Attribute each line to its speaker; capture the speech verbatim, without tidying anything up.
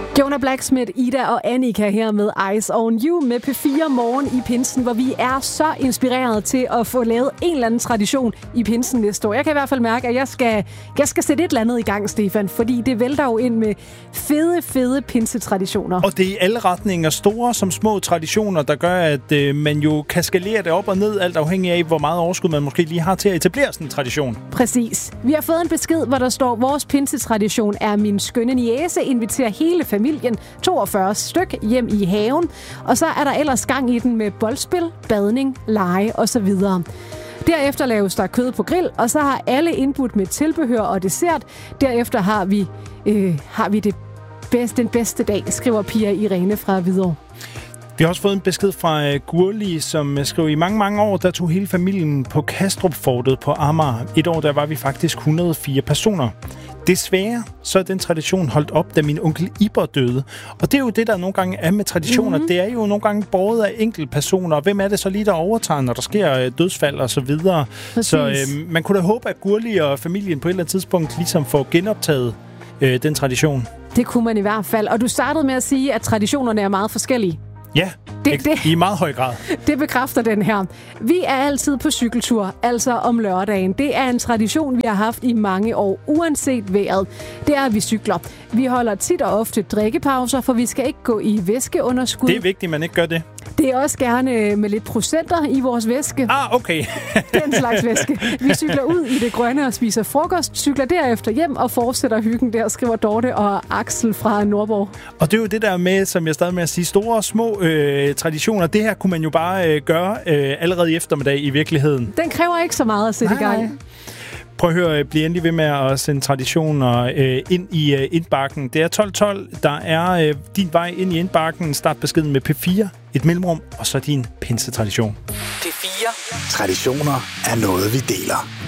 Speaker 1: Jonah Blacksmith, Ida og Annika her med Eyes on You med P fire Morgen i pinsen, hvor vi er så inspireret til at få lavet en eller anden tradition i pinsen næste år. Jeg kan i hvert fald mærke, at jeg skal, jeg skal sætte et eller andet i gang, Stefan, fordi det vælter jo ind med fede, fede pinsetraditioner.
Speaker 2: Og det er i alle retninger, store som små traditioner, der gør, at øh, man jo kan skalere det op og ned, alt afhængig af, hvor meget overskud man måske lige har til at etablere sådan en tradition.
Speaker 1: Præcis. Vi har fået en besked, hvor der står, vores pinsetradition er min skønne niece, inviterer hele familien, toogfyrre styk, hjem i haven. Og så er der ellers gang i den med boldspil, badning, lege osv. Derefter laves der kød på grill, og så har alle indbudt med tilbehør og dessert. Derefter har vi, øh, har vi det bedste, den bedste dag, skriver Pia Irene fra Hvidovre.
Speaker 2: Vi har også fået en besked fra uh, Gurli, som uh, skriver, i mange, mange år, der tog hele familien på Kastrup-fortet på Amager. Et år, der var vi faktisk et hundrede og fire personer. Desværre så er den tradition holdt op, da min onkel Iber døde. Og det er jo det, der nogle gange er med traditioner. Mm-hmm. Det er jo nogle gange båret af enkelte personer. Og hvem er det så lige, der overtager, når der sker øh, dødsfald og så videre? Præcis. Så øh, man kunne da håbe, at Gurli og familien på et eller andet tidspunkt ligesom får genoptaget øh, den tradition.
Speaker 1: Det kunne man i hvert fald. Og du startede med at sige, at traditionerne er meget forskellige.
Speaker 2: Ja, det, det, i meget høj grad.
Speaker 1: Det bekræfter den her. Vi er altid på cykeltur, altså om lørdagen. Det er en tradition, vi har haft i mange år, uanset vejret. Det er, at vi cykler. Vi holder tit og ofte drikkepauser, for vi skal ikke gå i væskeunderskud.
Speaker 2: Det er vigtigt, at man ikke gør det.
Speaker 1: Det er også gerne med lidt procenter i vores væske.
Speaker 2: Ah, okay.
Speaker 1: Den slags væske. Vi cykler ud i det grønne og spiser frokost, cykler derefter hjem og fortsætter hyggen der, skriver Dorte og Axel fra Nordborg.
Speaker 2: Og det er jo det der med, som jeg stadig med at sige, store og små øh, traditioner. Det her kunne man jo bare øh, gøre øh, allerede i eftermiddag i virkeligheden.
Speaker 1: Den kræver ikke så meget at sætte i gang.
Speaker 2: Prøv at høre, bliv endelig ved med at sende traditioner øh, ind i øh, indbakken. Det er tolv tolv, der er øh, din vej ind i indbakken. Start beskeden med P fire, et mellemrum, og så din pinsetradition.
Speaker 3: P fire. Traditioner er noget, vi deler.